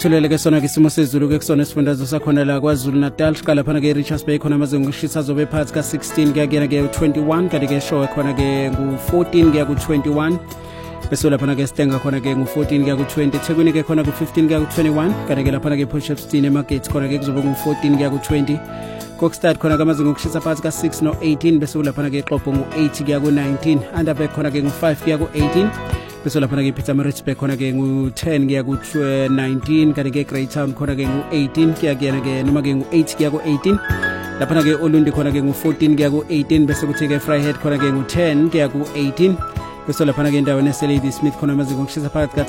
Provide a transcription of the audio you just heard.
sithulele ke sona ke isimo sezulu ke kusona isifundazwe sakhona la KwaZulu Natal siqala phana ke Richards Bay khona amazinga okushisa zobe phansi ka 16 kuyakena ke 21 kanti ke show khona ke ngu14 kuya ku21 bese lapha ke Stenga khona ke ngu14 kuya ku20 Thekwini ke khona ku15 kuya ku21 kanti ke lapha ke Potchefstroom eMarket khona ke kuzobe ngu14 kuya ku20 Kokstad khona kamazinga okushisa phansi ka 6 no18 bese lapha ke Xobho ngu8 kuya ku19 Underberg khona ke ngu5 kuya ku18 bese lapha ke Pietermaritzburg khona ke ngu10 kuya ku19 kanti ke Greytown khona ke ngu18 kuyakena ke noma ke ngu8 kuya ku18 lapha ke Olundi khona ke ngu14 kuya ku18 bese kuthi ke Vryheid khona ke ngu10 kuya ku18 bese lapha ke endaweni eSlady Smith khona amazinga okushisa phakathi